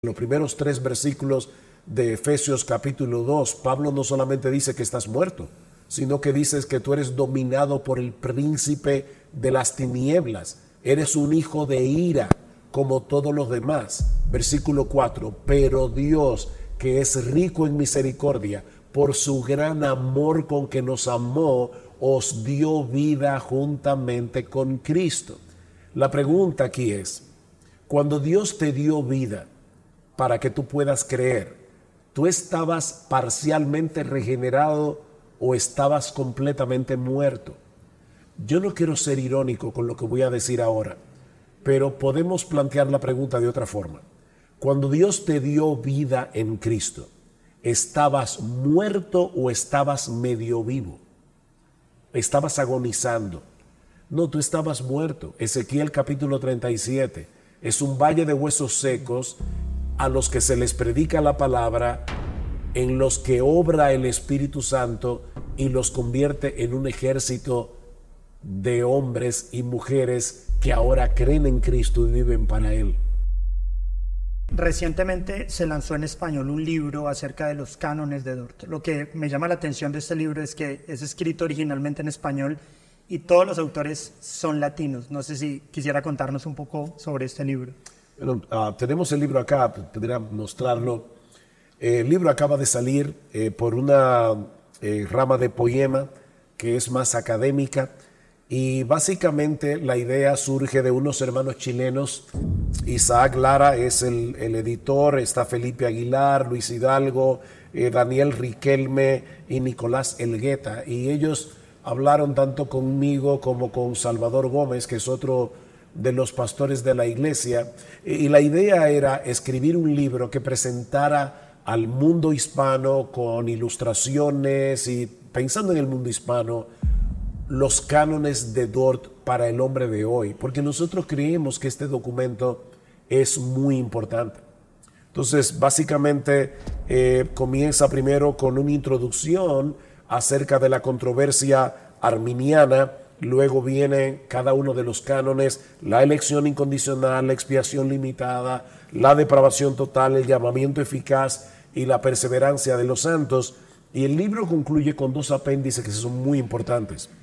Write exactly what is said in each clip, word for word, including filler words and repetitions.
En los primeros tres versículos de Efesios capítulo dos, Pablo no solamente dice que estás muerto, sino que dices que tú eres dominado por el príncipe de las tinieblas. Eres un hijo de ira como todos los demás. Versículo cuatro, pero Dios, que es rico en misericordia, por su gran amor con que nos amó, os dio vida juntamente con Cristo. La pregunta aquí es, cuando Dios te dio vida, para que tú puedas creer, ¿tú estabas parcialmente regenerado o estabas completamente muerto? Yo no quiero ser irónico con lo que voy a decir ahora, pero podemos plantear la pregunta de otra forma. Cuando Dios te dio vida en Cristo, ¿estabas muerto o estabas medio vivo? ¿Estabas agonizando? No, tú estabas muerto. Ezequiel capítulo treinta y siete es un valle de huesos secos a los que se les predica la palabra, en los que obra el Espíritu Santo y los convierte en un ejército de hombres y mujeres que ahora creen en Cristo y viven para Él. Recientemente se lanzó en español un libro acerca de los cánones de Dort. Lo que me llama la atención de este libro es que es escrito originalmente en español y todos los autores son latinos. No sé si quisiera contarnos un poco sobre este libro. Bueno, uh, tenemos el libro acá, podría mostrarlo. Eh, el libro acaba de salir eh, por una eh, rama de poema que es más académica, y básicamente la idea surge de unos hermanos chilenos. Isaac Lara es el, el editor, está Felipe Aguilar, Luis Hidalgo, eh, Daniel Riquelme y Nicolás Elgueta, y ellos hablaron tanto conmigo como con Salvador Gómez, que es otro de los pastores de la iglesia, y la idea era escribir un libro que presentara al mundo hispano con ilustraciones y pensando en el mundo hispano los cánones de Dort para el hombre de hoy, porque nosotros creemos que este documento es muy importante. Entonces, básicamente eh, comienza primero con una introducción acerca de la controversia arminiana. Luego viene cada uno de los cánones, la elección incondicional, la expiación limitada, la depravación total, el llamamiento eficaz y la perseverancia de los santos. Y el libro concluye con dos apéndices que son muy importantes.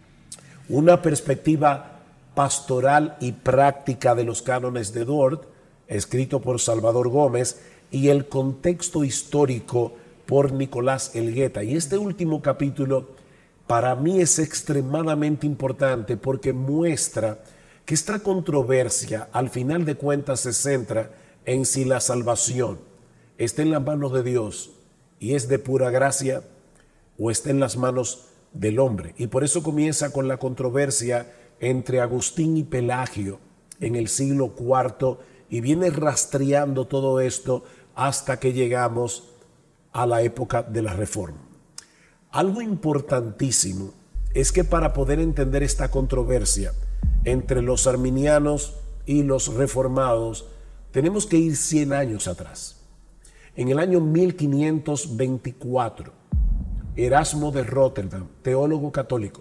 Una perspectiva pastoral y práctica de los cánones de Dort, escrito por Salvador Gómez, y el contexto histórico por Nicolás Elgueta. Y este último capítulo para mí es extremadamente importante porque muestra que esta controversia al final de cuentas se centra en si la salvación está en las manos de Dios y es de pura gracia o está en las manos del hombre. Y por eso comienza con la controversia entre Agustín y Pelagio en el siglo cuarto y viene rastreando todo esto hasta que llegamos a la época de la Reforma. Algo importantísimo es que para poder entender esta controversia entre los arminianos y los reformados, tenemos que ir cien años atrás. En el año mil quinientos veinticuatro, Erasmo de Rotterdam, teólogo católico,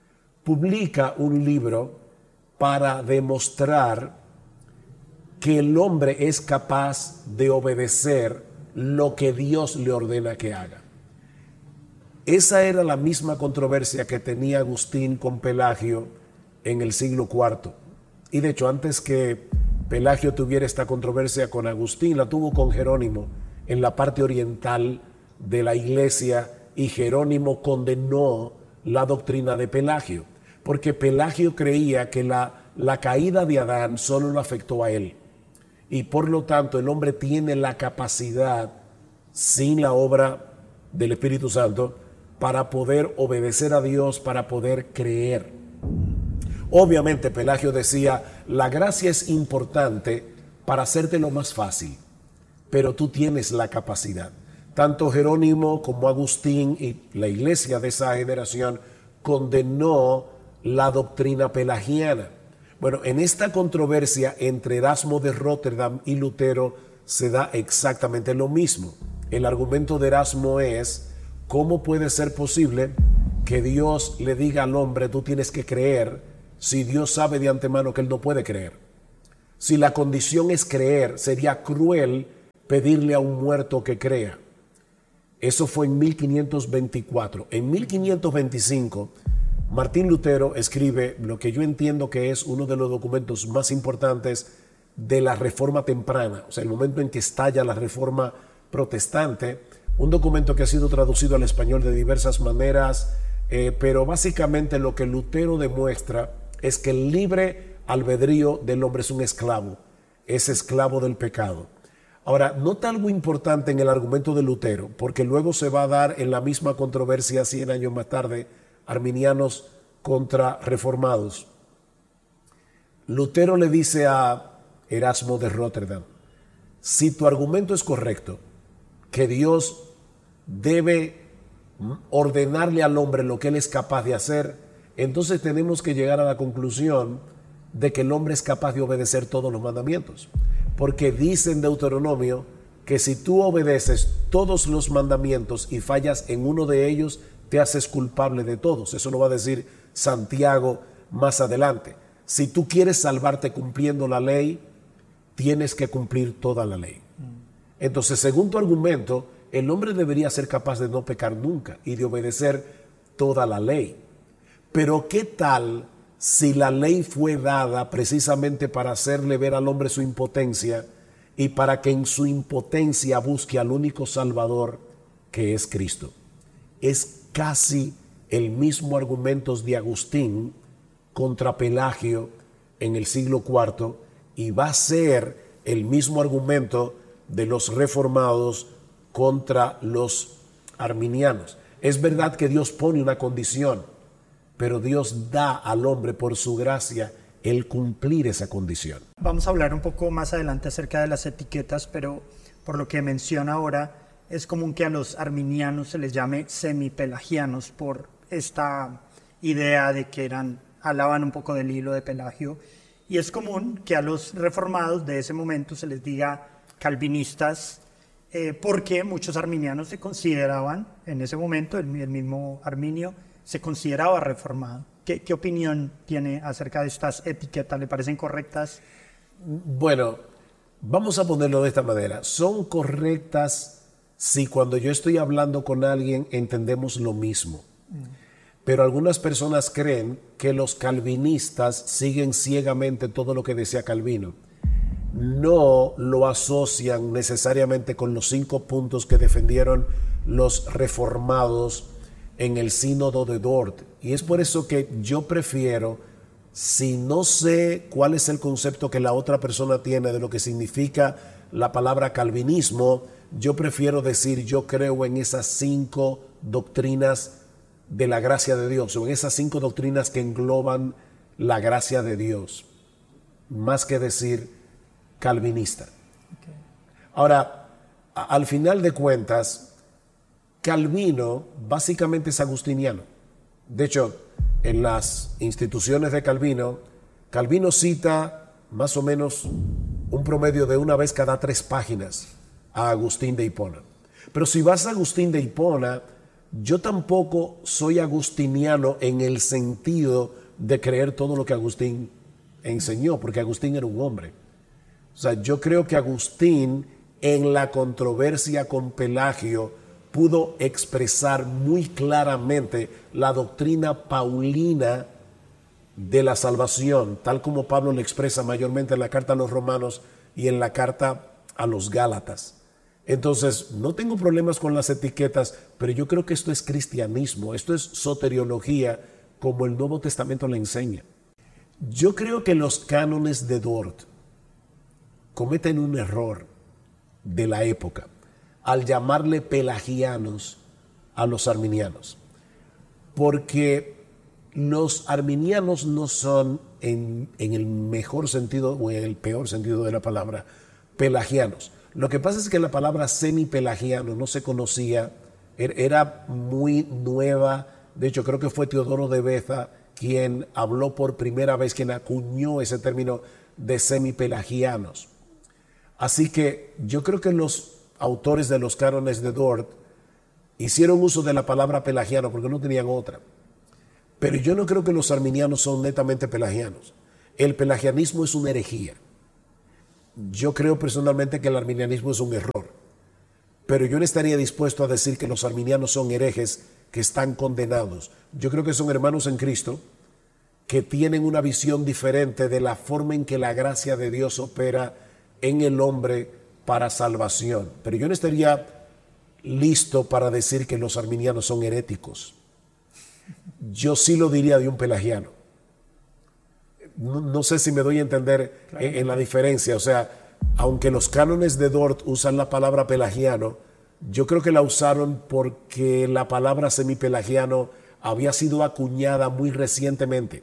publica un libro para demostrar que el hombre es capaz de obedecer lo que Dios le ordena que haga. Esa era la misma controversia que tenía Agustín con Pelagio en el siglo cuarto. Y de hecho, antes que Pelagio tuviera esta controversia con Agustín, la tuvo con Jerónimo en la parte oriental de la iglesia, y Jerónimo condenó la doctrina de Pelagio, porque Pelagio creía que la, la caída de Adán solo lo afectó a él. Y por lo tanto, el hombre tiene la capacidad, sin la obra del Espíritu Santo, para poder obedecer a Dios, para poder creer. Obviamente Pelagio decía, la gracia es importante para hacértelo más fácil, pero tú tienes la capacidad. Tanto Jerónimo como Agustín y la iglesia de esa generación condenó la doctrina pelagiana. Bueno, en esta controversia entre Erasmo de Rotterdam y Lutero se da exactamente lo mismo. El argumento de Erasmo es, ¿cómo puede ser posible que Dios le diga al hombre, tú tienes que creer, si Dios sabe de antemano que él no puede creer? Si la condición es creer, sería cruel pedirle a un muerto que crea. Eso fue en mil quinientos veinticuatro. En mil quinientos veinticinco, Martín Lutero escribe lo que yo entiendo que es uno de los documentos más importantes de la Reforma temprana, o sea, el momento en que estalla la Reforma protestante, un documento que ha sido traducido al español de diversas maneras, eh, pero básicamente lo que Lutero demuestra es que el libre albedrío del hombre es un esclavo, es esclavo del pecado. Ahora, nota algo importante en el argumento de Lutero, porque luego se va a dar en la misma controversia cien años más tarde, arminianos contra reformados. Lutero le dice a Erasmo de Rotterdam: si tu argumento es correcto, que Dios debe ordenarle al hombre lo que él es capaz de hacer, entonces tenemos que llegar a la conclusión de que el hombre es capaz de obedecer todos los mandamientos. Porque dice en Deuteronomio que si tú obedeces todos los mandamientos y fallas en uno de ellos, te haces culpable de todos. Eso lo va a decir Santiago más adelante. Si tú quieres salvarte cumpliendo la ley, tienes que cumplir toda la ley. Entonces, según tu argumento, el hombre debería ser capaz de no pecar nunca y de obedecer toda la ley. Pero ¿qué tal si la ley fue dada precisamente para hacerle ver al hombre su impotencia y para que en su impotencia busque al único Salvador, que es Cristo? Es casi el mismo argumento de Agustín contra Pelagio en el siglo cuarto y va a ser el mismo argumento de los reformados contra los arminianos. Es verdad que Dios pone una condición, pero Dios da al hombre por su gracia el cumplir esa condición. Vamos a hablar un poco más adelante acerca de las etiquetas, pero por lo que menciona ahora, es común que a los arminianos se les llame semipelagianos por esta idea de que eran, alaban un poco del hilo de Pelagio, y es común que a los reformados de ese momento se les diga calvinistas, eh, porque muchos arminianos se consideraban, en ese momento, el, el mismo Arminio, se consideraba reformado. ¿Qué, ¿Qué opinión tiene acerca de estas etiquetas? ¿Le parecen correctas? Bueno, vamos a ponerlo de esta manera. Son correctas si cuando yo estoy hablando con alguien entendemos lo mismo. Mm. Pero algunas personas creen que los calvinistas siguen ciegamente todo lo que decía Calvino. No lo asocian necesariamente con los cinco puntos que defendieron los reformados en el sínodo de Dort, y es por eso que yo prefiero, si no sé cuál es el concepto que la otra persona tiene de lo que significa la palabra calvinismo, yo prefiero decir yo creo en esas cinco doctrinas de la gracia de Dios, o en esas cinco doctrinas que engloban la gracia de Dios, más que decir calvinista. Okay. Ahora, a, al final de cuentas, Calvino básicamente es agustiniano. De hecho, en las instituciones de Calvino, Calvino cita más o menos un promedio de una vez cada tres páginas a Agustín de Hipona. Pero si vas a Agustín de Hipona, yo tampoco soy agustiniano en el sentido de creer todo lo que Agustín enseñó, porque Agustín era un hombre. O sea, yo creo que Agustín, en la controversia con Pelagio, pudo expresar muy claramente la doctrina paulina de la salvación, tal como Pablo le expresa mayormente en la carta a los romanos y en la carta a los gálatas. Entonces, no tengo problemas con las etiquetas, pero yo creo que esto es cristianismo, esto es soteriología, como el Nuevo Testamento le enseña. Yo creo que los cánones de Dort cometen un error de la época al llamarle pelagianos a los arminianos, porque los arminianos no son, en, en el mejor sentido o en el peor sentido de la palabra, pelagianos. Lo que pasa es que la palabra semipelagiano no se conocía, era muy nueva. De hecho, creo que fue Teodoro de Beza quien habló por primera vez, quien acuñó ese término de semipelagianos. Así que yo creo que los autores de los cánones de Dort hicieron uso de la palabra pelagiano porque no tenían otra. Pero yo no creo que los arminianos son netamente pelagianos. El pelagianismo es una herejía. Yo creo personalmente que el arminianismo es un error. pero yo no estaría dispuesto a decir que los arminianos son herejes que están condenados. Yo creo que son hermanos en Cristo que tienen una visión diferente de la forma en que la gracia de Dios opera en el hombre para salvación. Pero yo no estaría listo para decir que los arminianos son heréticos. Yo sí lo diría de un pelagiano. No, no sé si me doy a entender claro. en, en la diferencia. O sea, aunque los cánones de Dort usan la palabra pelagiano, yo creo que la usaron porque la palabra semipelagiano había sido acuñada muy recientemente.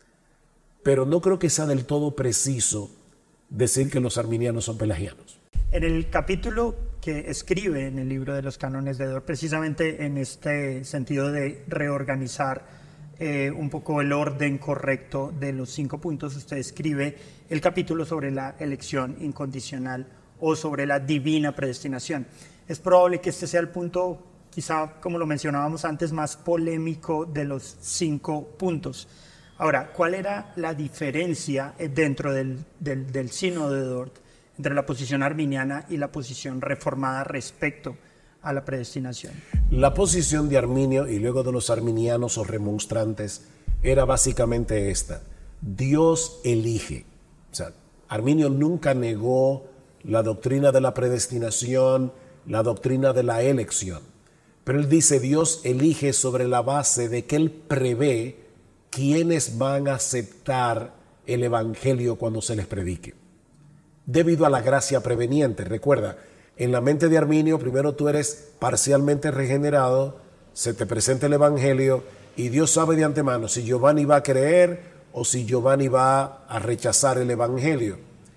Pero no creo que sea del todo preciso decir que los arminianos son pelagianos. En el capítulo que escribe en el libro de los cánones de Dort, precisamente en este sentido de reorganizar eh, un poco el orden correcto de los cinco puntos, usted escribe el capítulo sobre la elección incondicional o sobre la divina predestinación. Es probable que este sea el punto, quizá como lo mencionábamos antes, más polémico de los cinco puntos. Ahora, ¿cuál era la diferencia dentro del, del, del sínodo de Dort entre la posición arminiana y la posición reformada respecto a la predestinación? La posición de Arminio y luego de los arminianos o remonstrantes era básicamente esta: Dios elige. O sea, Arminio nunca negó la doctrina de la predestinación, la doctrina de la elección, pero él dice Dios elige sobre la base de que él prevé quiénes van a aceptar el evangelio cuando se les predique, debido a la gracia preveniente. Recuerda, en la mente de Arminio, primero tú eres parcialmente regenerado, se te presenta el evangelio y Dios sabe de antemano si Giovanni va a creer o si Giovanni va a rechazar el evangelio.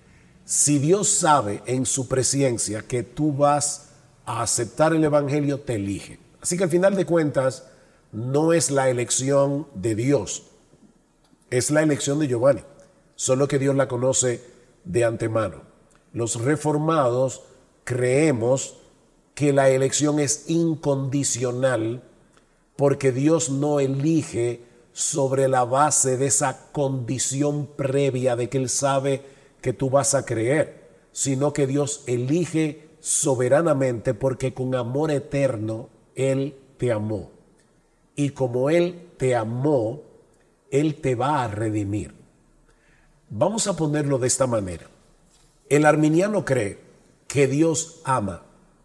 Si Dios sabe en su presciencia que tú vas a aceptar el evangelio, te elige. Así que al final de cuentas, no es la elección de Dios, es la elección de Giovanni, solo que Dios la conoce de antemano. Los reformados creemos que la elección es incondicional porque Dios no elige sobre la base de esa condición previa de que Él sabe que tú vas a creer, sino que Dios elige soberanamente porque con amor eterno Él te amó. Y como Él te amó, Él te va a redimir. Vamos a ponerlo de esta manera. El arminiano cree que Dios ama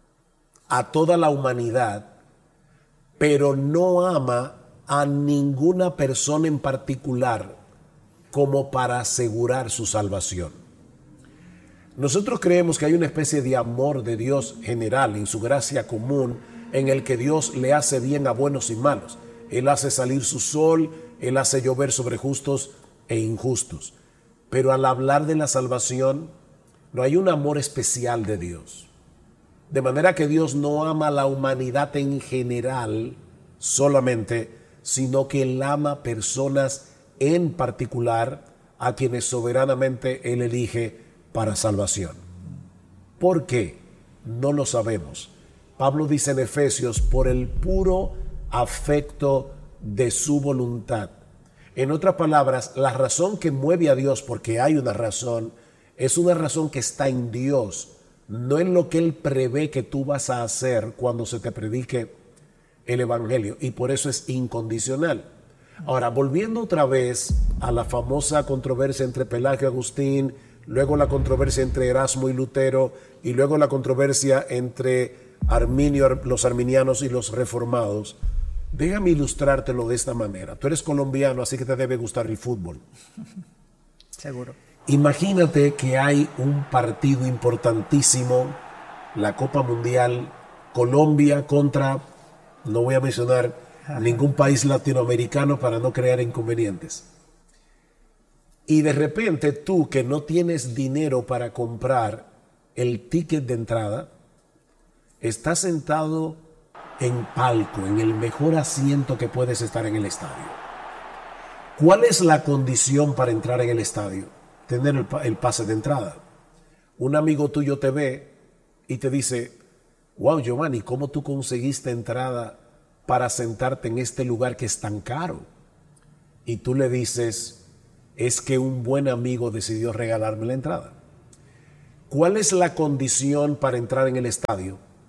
a toda la humanidad, pero no ama a ninguna persona en particular como para asegurar su salvación. Nosotros creemos que hay una especie de amor de Dios general en su gracia común, en el que Dios le hace bien a buenos y malos. Él hace salir su sol, Él hace llover sobre justos e injustos. Pero al hablar de la salvación, no hay un amor especial de Dios. De manera que Dios no ama a la humanidad en general solamente, sino que Él ama personas en particular a quienes soberanamente Él elige para salvación. ¿Por qué? No lo sabemos. Pablo dice en Efesios, por el puro afecto de su voluntad. En otras palabras, la razón que mueve a Dios, porque hay una razón, es una razón que está en Dios, no en lo que Él prevé que tú vas a hacer cuando se te predique el evangelio, y por eso es incondicional. Ahora, volviendo otra vez a la famosa controversia entre Pelagio y Agustín, luego la controversia entre Erasmo y Lutero, y luego la controversia entre Arminio, los arminianos y los reformados. Déjame ilustrártelo de esta manera. Tú eres colombiano, así que te debe gustar el fútbol. Seguro. Imagínate que hay un partido importantísimo, la Copa Mundial, Colombia contra, no voy a mencionar Ajá. ningún país latinoamericano para no crear inconvenientes. Y de repente tú, que no tienes dinero para comprar el ticket de entrada, estás sentado en palco, en el mejor asiento que puedes estar en el estadio. ¿Cuál es la condición para entrar en el estadio? Tener el, el pase de entrada. Un amigo tuyo te ve y te dice, wow, Giovanni, ¿cómo tú conseguiste entrada para sentarte en este lugar que es tan caro? Y tú le dices, es que un buen amigo decidió regalarme la entrada. ¿Cuál es la condición para entrar en el estadio?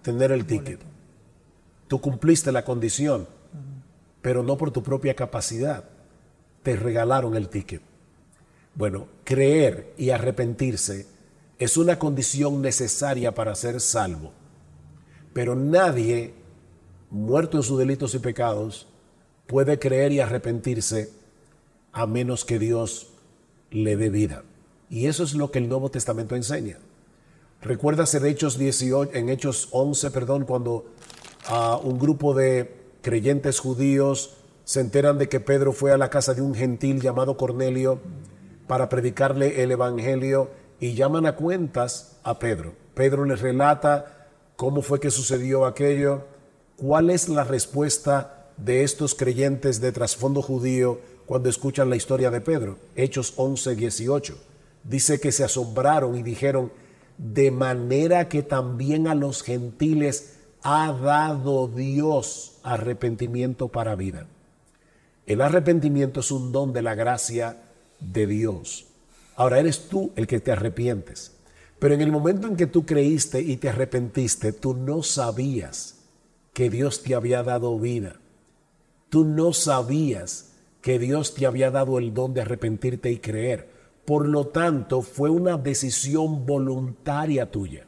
tener el ticket. Tú cumpliste la condición, pero no por tu propia capacidad. Te regalaron el ticket. Bueno, creer y arrepentirse es una condición necesaria para ser salvo. Pero nadie, muerto en sus delitos y pecados, puede creer y arrepentirse a menos que Dios le dé vida. Y eso es lo que el Nuevo Testamento enseña. ¿Recuerdas en Hechos dieciocho, en Hechos once, perdón, cuando uh, un grupo de creyentes judíos se enteran de que Pedro fue a la casa de un gentil llamado Cornelio para predicarle el evangelio y llaman a cuentas a Pedro? Pedro les relata cómo fue que sucedió aquello, cuál es la respuesta de estos creyentes de trasfondo judío cuando escuchan la historia de Pedro. Hechos once, dieciocho. Dice que se asombraron y dijeron: de manera que también a los gentiles ha dado Dios arrepentimiento para vida. El arrepentimiento es un don de la gracia de Dios. Ahora eres tú el que te arrepientes. Pero en el momento en que tú creíste y te arrepentiste, tú no sabías que Dios te había dado vida. Tú no sabías que Dios te había dado el don de arrepentirte y creer. Por lo tanto, fue una decisión voluntaria tuya,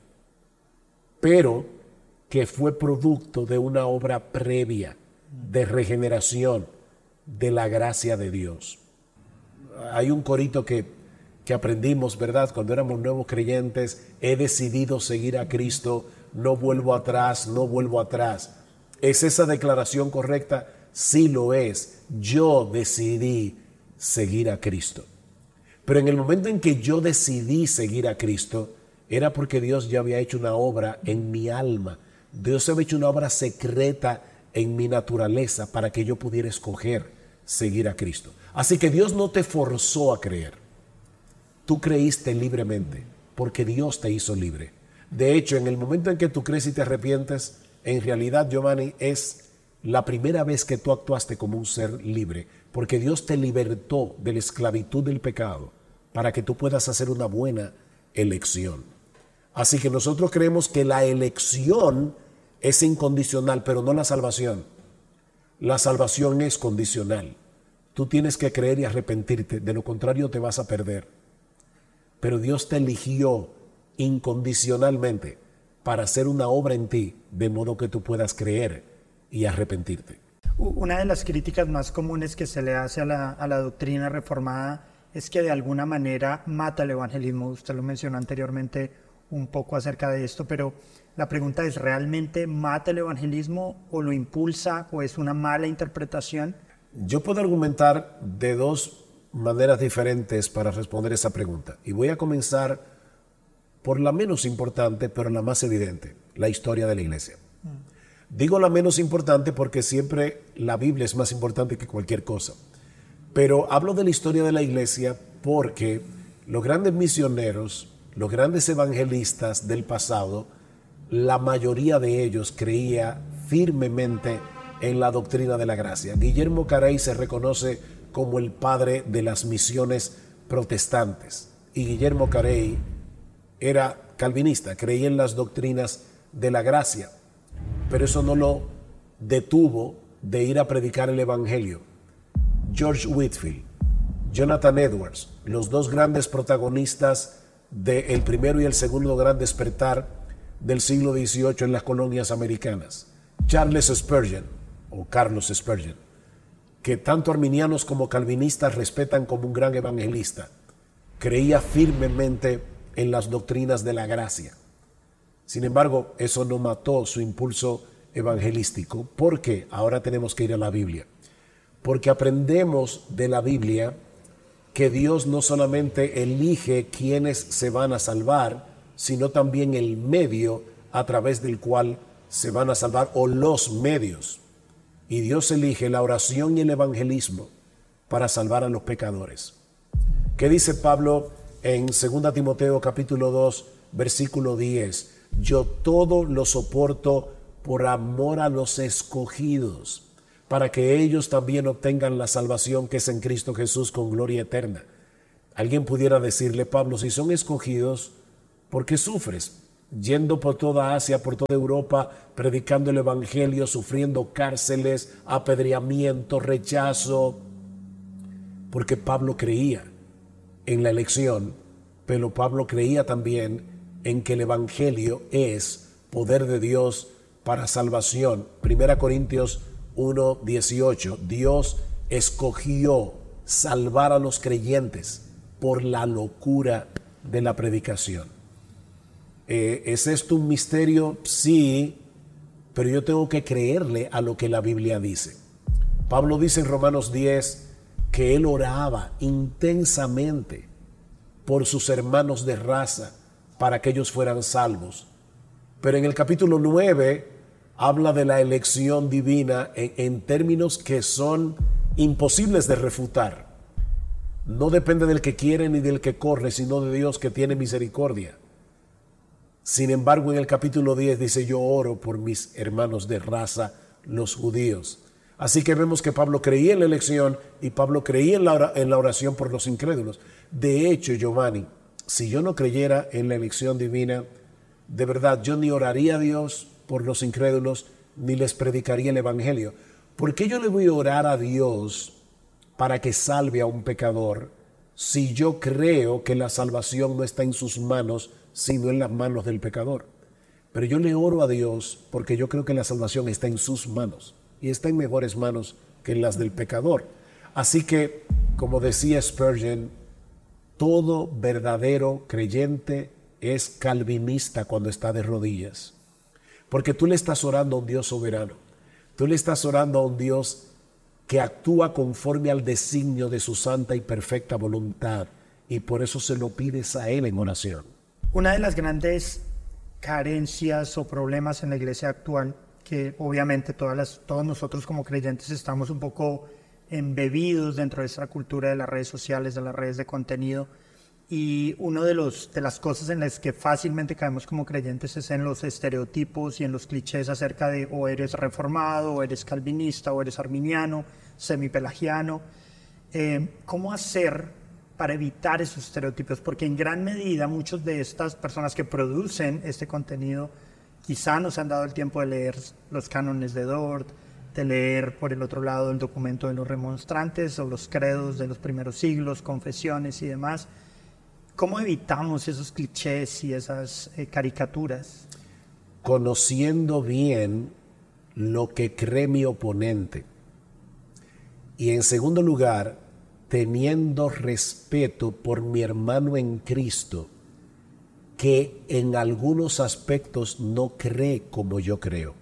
pero que fue producto de una obra previa de regeneración de la gracia de Dios. Hay un corito que, que aprendimos, ¿verdad? Cuando éramos nuevos creyentes: he decidido seguir a Cristo, no vuelvo atrás, no vuelvo atrás. ¿Es esa declaración correcta? Sí lo es. Yo decidí seguir a Cristo. Pero en el momento en que yo decidí seguir a Cristo, era porque Dios ya había hecho una obra en mi alma. Dios había hecho una obra secreta en mi naturaleza para que yo pudiera escoger seguir a Cristo. Así que Dios no te forzó a creer. Tú creíste libremente porque Dios te hizo libre. De hecho, en el momento en que tú crees y te arrepientes, en realidad, Giovanni, es la primera vez que tú actuaste como un ser libre, porque Dios te libertó de la esclavitud del pecado para que tú puedas hacer una buena elección. Así que nosotros creemos que la elección es incondicional, pero no la salvación. La salvación es condicional. Tú tienes que creer y arrepentirte, de lo contrario te vas a perder. Pero Dios te eligió incondicionalmente para hacer una obra en ti, de modo que tú puedas creer y arrepentirte. Una de las críticas más comunes que se le hace a la, a la doctrina reformada es que de alguna manera mata el evangelismo. Usted lo mencionó anteriormente un poco acerca de esto, pero la pregunta es: ¿realmente mata el evangelismo o lo impulsa o es una mala interpretación? Yo puedo argumentar de dos maneras diferentes para responder esa pregunta. Y voy a comenzar por la menos importante, pero la más evidente: la historia de la iglesia. Mm. Digo la menos importante porque siempre la Biblia es más importante que cualquier cosa. Pero hablo de la historia de la iglesia porque los grandes misioneros, los grandes evangelistas del pasado, la mayoría de ellos creía firmemente en la doctrina de la gracia. Guillermo Carey se reconoce como el padre de las misiones protestantes. Y Guillermo Carey era calvinista, creía en las doctrinas de la gracia. Pero eso no lo detuvo de ir a predicar el evangelio. George Whitefield, Jonathan Edwards, los dos grandes protagonistas del primero y el segundo gran despertar del siglo dieciocho en las colonias americanas. Charles Spurgeon, o Carlos Spurgeon, que tanto arminianos como calvinistas respetan como un gran evangelista, creía firmemente en las doctrinas de la gracia. Sin embargo, eso no mató su impulso evangelístico. ¿Por qué? Ahora tenemos que ir a la Biblia. Porque aprendemos de la Biblia que Dios no solamente elige quienes se van a salvar, sino también el medio a través del cual se van a salvar, o los medios. Y Dios elige la oración y el evangelismo para salvar a los pecadores. ¿Qué dice Pablo en segunda Timoteo capítulo dos, versículo diez? Yo todo lo soporto por amor a los escogidos, para que ellos también obtengan la salvación que es en Cristo Jesús con gloria eterna. Alguien pudiera decirle: Pablo, si son escogidos, ¿por qué sufres? yendo por toda Asia, por toda Europa, predicando el evangelio, sufriendo cárceles, apedreamiento, rechazo, porque Pablo creía en la elección, pero Pablo creía también en que el evangelio es poder de Dios para salvación. Primera Corintios uno dieciocho, Dios escogió salvar a los creyentes por la locura de la predicación. Eh, ¿Es esto un misterio? Sí, pero yo tengo que creerle a lo que la Biblia dice. Pablo dice en Romanos diez que él oraba intensamente por sus hermanos de raza para que ellos fueran salvos. Pero en el capítulo nueve habla de la elección divina en, en términos que son imposibles de refutar. No depende del que quiere ni del que corre, sino de Dios que tiene misericordia. Sin embargo, en el capítulo diez dice, yo oro por mis hermanos de raza, los judíos. Así que vemos que Pablo creía en la elección y Pablo creía en la, en la oración por los incrédulos. De hecho, Giovanni, si yo no creyera en la elección divina, de verdad, yo ni oraría a Dios por los incrédulos, ni les predicaría el evangelio. ¿Por qué yo le voy a orar a Dios para que salve a un pecador si yo creo que la salvación no está en sus manos, sino en las manos del pecador? Pero yo le oro a Dios porque yo creo que la salvación está en sus manos y está en mejores manos que en las del pecador. Así que, como decía Spurgeon, todo verdadero creyente es calvinista cuando está de rodillas, porque tú le estás orando a un Dios soberano, tú le estás orando a un Dios que actúa conforme al designio de su santa y perfecta voluntad, y por eso se lo pides a Él en oración. Una de las grandes carencias o problemas en la iglesia actual, que obviamente todas las, todos nosotros como creyentes estamos un poco embebidos dentro de esta cultura de las redes sociales, de las redes de contenido, y una de, los, de las cosas en las que fácilmente caemos como creyentes es en los estereotipos y en los clichés acerca de o eres reformado, o eres calvinista, o eres arminiano, semipelagiano. Eh, ¿Cómo hacer para evitar esos estereotipos? Porque en gran medida muchas de estas personas que producen este contenido quizá no se han dado el tiempo de leer los cánones de Dort, de leer por el otro lado el documento de los remonstrantes o los credos de los primeros siglos, confesiones y demás. ¿Cómo evitamos esos clichés y esas eh, caricaturas? Conociendo bien lo que cree mi oponente. Y en segundo lugar, teniendo respeto por mi hermano en Cristo, que en algunos aspectos no cree como yo creo.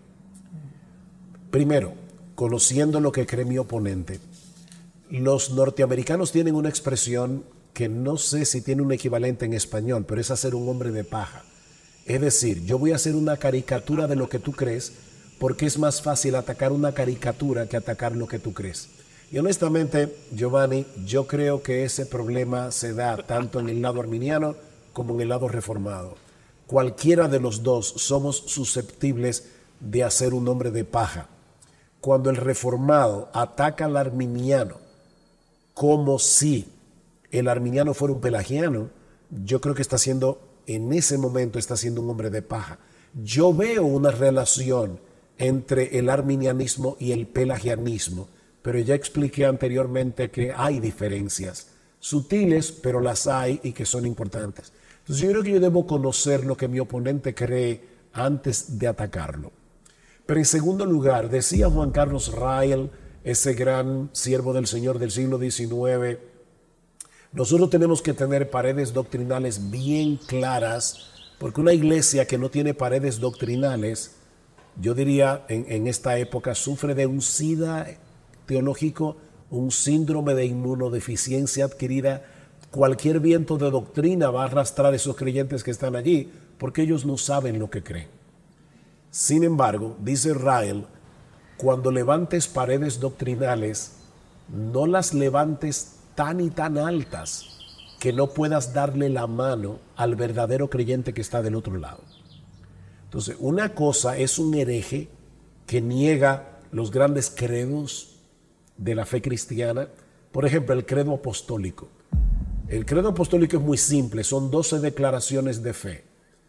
Primero, conociendo lo que cree mi oponente. Los norteamericanos tienen una expresión que no sé si tiene un equivalente en español, pero es hacer un hombre de paja. Es decir, yo voy a hacer una caricatura de lo que tú crees, porque es más fácil atacar una caricatura que atacar lo que tú crees. Y honestamente, Giovanni, yo creo que ese problema se da tanto en el lado arminiano como en el lado reformado. Cualquiera de los dos somos susceptibles de hacer un hombre de paja. Cuando el reformado ataca al arminiano como si el arminiano fuera un pelagiano, yo creo que está siendo, en ese momento está siendo un hombre de paja. Yo veo una relación entre el arminianismo y el pelagianismo, pero ya expliqué anteriormente que hay diferencias sutiles, pero las hay y que son importantes. Entonces yo creo que yo debo conocer lo que mi oponente cree antes de atacarlo. Pero en segundo lugar, decía Juan Carlos Rael, ese gran siervo del Señor del siglo diecinueve, nosotros tenemos que tener paredes doctrinales bien claras, porque una iglesia que no tiene paredes doctrinales, yo diría en, en esta época, sufre de un SIDA teológico, un síndrome de inmunodeficiencia adquirida. Cualquier viento de doctrina va a arrastrar a esos creyentes que están allí, porque ellos no saben lo que creen. Sin embargo, dice Rael, cuando levantes paredes doctrinales, no las levantes tan y tan altas que no puedas darle la mano al verdadero creyente que está del otro lado. Entonces, una cosa es un hereje que niega los grandes credos de la fe cristiana. Por ejemplo, el credo apostólico. El credo apostólico es muy simple, son doce declaraciones de fe.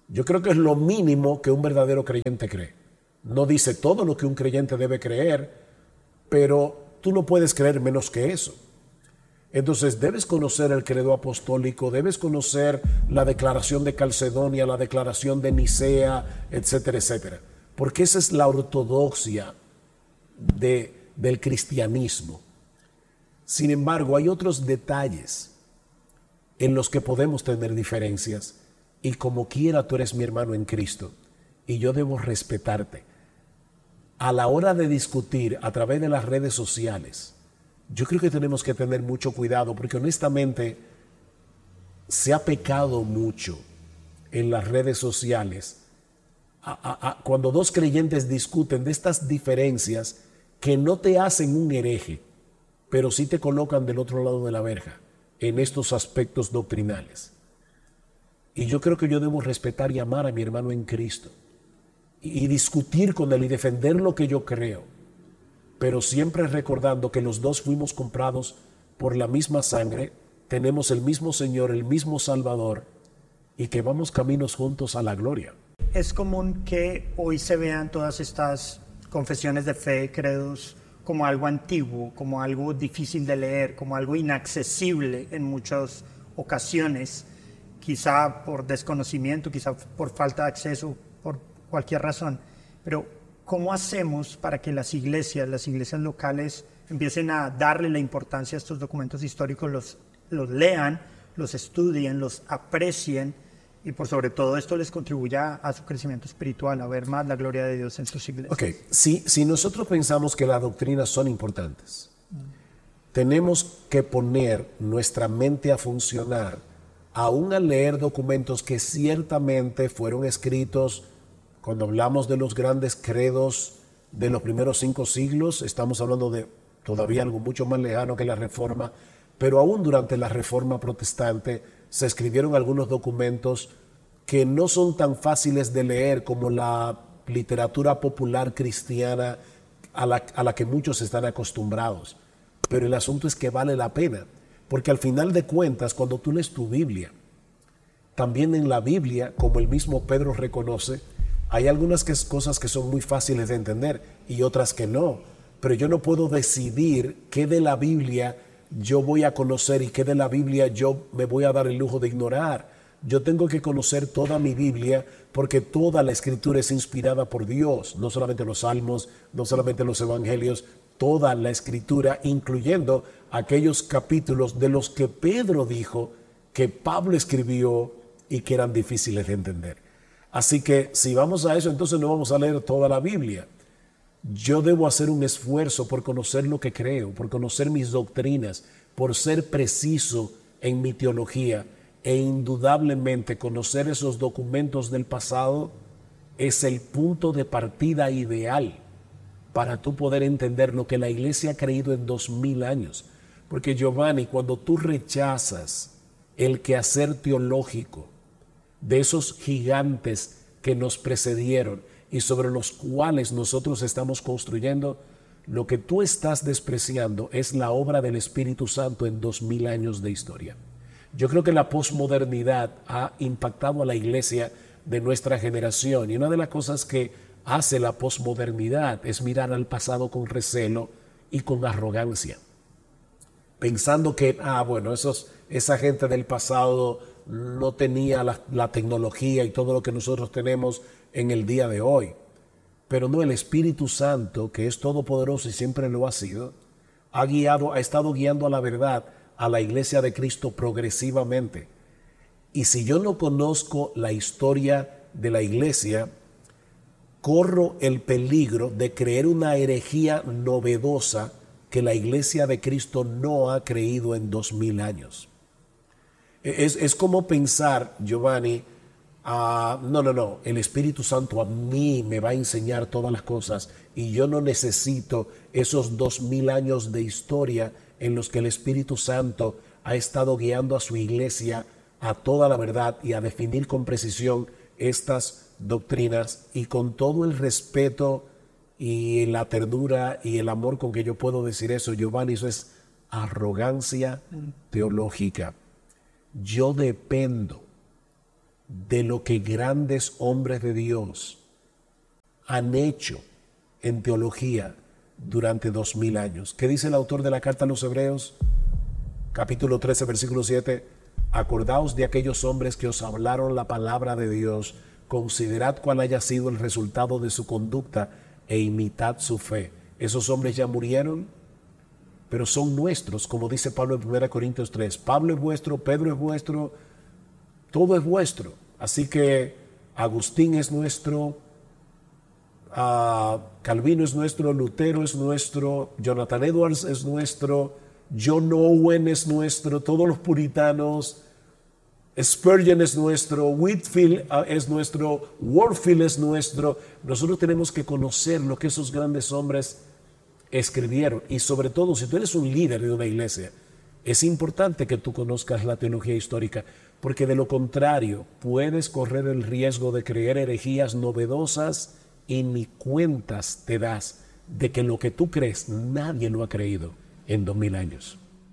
Yo creo que es lo mínimo que un verdadero creyente cree. No dice todo lo que un creyente debe creer, pero tú no puedes creer menos que eso. Entonces debes conocer el credo apostólico, debes conocer la declaración de Calcedonia, la declaración de Nicea, etcétera, etcétera. Porque esa es la ortodoxia de, del cristianismo. Sin embargo, hay otros detalles en los que podemos tener diferencias y como quiera tú eres mi hermano en Cristo y yo debo respetarte. A la hora de discutir a través de las redes sociales, yo creo que tenemos que tener mucho cuidado porque honestamente se ha pecado mucho en las redes sociales a, a, a, cuando dos creyentes discuten de estas diferencias que no te hacen un hereje, pero sí te colocan del otro lado de la verja en estos aspectos doctrinales. Y yo creo que yo debo respetar y amar a mi hermano en Cristo y, y discutir con él y defender lo que yo creo, pero siempre recordando que los dos fuimos comprados por la misma sangre, tenemos el mismo Señor, el mismo Salvador y que vamos caminos juntos a la gloria. Es común que hoy se vean todas estas confesiones de fe, credos, como algo antiguo, como algo difícil de leer, como algo inaccesible en muchas ocasiones, quizá por desconocimiento, quizá por falta de acceso, por cualquier razón. Pero, ¿cómo hacemos para que las iglesias, las iglesias locales, empiecen a darle la importancia a estos documentos históricos, los, los lean, los estudien, los aprecien, y por sobre todo esto les contribuya a su crecimiento espiritual, a ver más la gloria de Dios en sus iglesias? Ok, si, si nosotros pensamos que las doctrinas son importantes, mm. tenemos que poner nuestra mente a funcionar, aún al leer documentos que ciertamente fueron escritos, cuando hablamos de los grandes credos de los primeros cinco siglos, estamos hablando de todavía algo mucho más lejano que la Reforma, pero aún durante la Reforma protestante se escribieron algunos documentos que no son tan fáciles de leer como la literatura popular cristiana a la, a la que muchos están acostumbrados. Pero el asunto es que vale la pena, porque al final de cuentas, cuando tú lees tu Biblia, también en la Biblia, como el mismo Pedro reconoce, hay algunas que, cosas que son muy fáciles de entender y otras que no. Pero yo no puedo decidir qué de la Biblia yo voy a conocer y qué de la Biblia yo me voy a dar el lujo de ignorar. Yo tengo que conocer toda mi Biblia porque toda la Escritura es inspirada por Dios, no solamente los Salmos, no solamente los Evangelios, toda la Escritura, incluyendo aquellos capítulos de los que Pedro dijo que Pablo escribió y que eran difíciles de entender. Así que si vamos a eso, entonces no vamos a leer toda la Biblia. Yo debo hacer un esfuerzo por conocer lo que creo, por conocer mis doctrinas, por ser preciso en mi teología e indudablemente conocer esos documentos del pasado es el punto de partida ideal para tú poder entender lo que la iglesia ha creído en dos mil años. Porque Giovanni, cuando tú rechazas el quehacer teológico de esos gigantes que nos precedieron y sobre los cuales nosotros estamos construyendo, lo que tú estás despreciando es la obra del Espíritu Santo en dos mil años de historia. Yo creo que la posmodernidad ha impactado a la iglesia de nuestra generación y una de las cosas que hace la posmodernidad es mirar al pasado con recelo y con arrogancia, pensando que, ah, bueno, esos, esa gente del pasado no tenía la, la tecnología y todo lo que nosotros tenemos en el día de hoy. Pero no, el Espíritu Santo, que es todopoderoso y siempre lo ha sido, ha guiado, ha estado guiando a la verdad a la iglesia de Cristo progresivamente. Y si yo no conozco la historia de la iglesia, corro el peligro de creer una herejía novedosa que la iglesia de Cristo no ha creído en dos mil años. Es, es como pensar, Giovanni, uh, no, no, no, el Espíritu Santo a mí me va a enseñar todas las cosas y yo no necesito esos dos mil años de historia en los que el Espíritu Santo ha estado guiando a su iglesia a toda la verdad y a definir con precisión estas doctrinas, y con todo el respeto y la ternura y el amor con que yo puedo decir eso, Giovanni, eso es arrogancia teológica. Yo dependo de lo que grandes hombres de Dios han hecho en teología durante dos mil años. ¿Qué dice el autor de la carta a los Hebreos? Capítulo trece, versículo siete. Acordaos de aquellos hombres que os hablaron la palabra de Dios, considerad cuál haya sido el resultado de su conducta e imitad su fe. Esos hombres ya murieron, pero son nuestros, como dice Pablo en primera Corintios tres. Pablo es vuestro, Pedro es vuestro, todo es vuestro. Así que Agustín es nuestro, uh, Calvino es nuestro, Lutero es nuestro, Jonathan Edwards es nuestro, John Owen es nuestro, todos los puritanos, Spurgeon es nuestro, Whitfield uh, es nuestro, Warfield es nuestro. Nosotros tenemos que conocer lo que esos grandes hombres escribieron, y sobre todo si tú eres un líder de una iglesia, es importante que tú conozcas la teología histórica, porque de lo contrario puedes correr el riesgo de creer herejías novedosas y ni cuentas te das de que lo que tú crees nadie lo ha creído en dos mil años.